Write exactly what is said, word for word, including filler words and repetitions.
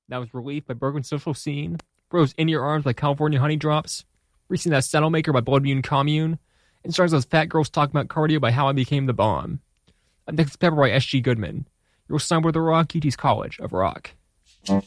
That was Relief by Broken Social Scene. Rose In Your Arms by California Honey Drops. Recently, that's Saddle Maker by Blood Moon Commune. And starts as Fat Girls Talk About Cardio by How I Became the Bomb. Up next is Pepper by S G Goodman. You're signed with the Rock, U T's College of Rock.